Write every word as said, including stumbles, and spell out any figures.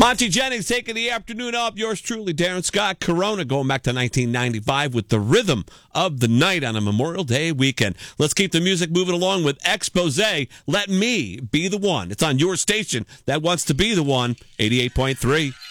Monty Jennings taking the afternoon off. Yours truly, Darren Scott. Corona going back to nineteen ninety-five with the rhythm of the night on a Memorial Day weekend. Let's keep the music moving along with Expose. Let me be the one. It's on your station that wants to be the one. eighty-eight point three.